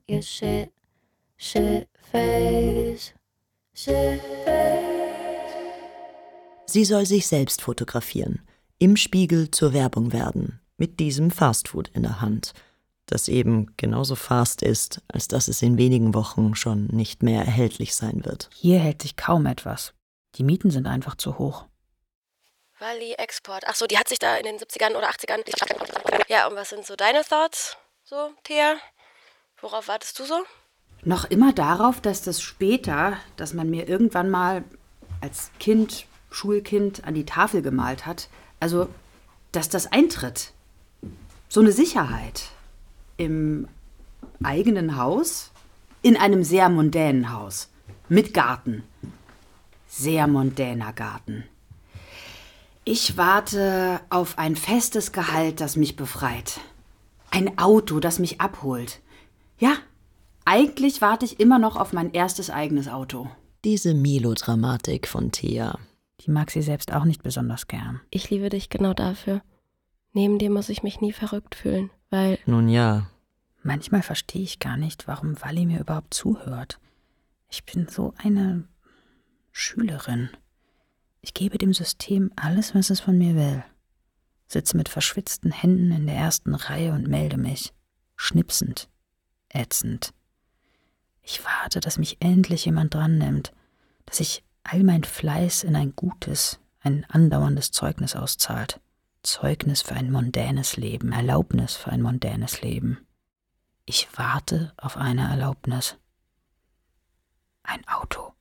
your shit face. Sie soll sich selbst fotografieren, im Spiegel zur Werbung werden, mit diesem Fastfood in der Hand, das eben genauso fast ist, als dass es in wenigen Wochen schon nicht mehr erhältlich sein wird. Hier hält sich kaum etwas. Die Mieten sind einfach zu hoch. Wally Export. Ach so, die hat sich da in den 70ern oder 80ern... Ja, und was sind so deine Thoughts, so, Thea? Worauf wartest du so? Noch immer darauf, dass man mir irgendwann mal als Kind, Schulkind an die Tafel gemalt hat. Also, dass das eintritt. So eine Sicherheit. Im eigenen Haus, in einem sehr mondänen Haus. Mit Garten. Sehr mondäner Garten. Ich warte auf ein festes Gehalt, das mich befreit. Ein Auto, das mich abholt. Ja, eigentlich warte ich immer noch auf mein erstes eigenes Auto. Diese Melodramatik von Thea. Die mag sie selbst auch nicht besonders gern. Ich liebe dich genau dafür. Neben dir muss ich mich nie verrückt fühlen, weil... Nun ja. Manchmal verstehe ich gar nicht, warum Wally mir überhaupt zuhört. Ich bin so eine Schülerin. Ich gebe dem System alles, was es von mir will. Sitze mit verschwitzten Händen in der ersten Reihe und melde mich. Schnipsend. Ätzend. Ich warte, dass mich endlich jemand dran nimmt, dass sich all mein Fleiß in ein gutes, ein andauerndes Zeugnis auszahlt. Zeugnis für ein mondänes Leben, Erlaubnis für ein mondänes Leben. Ich warte auf eine Erlaubnis. Ein Auto.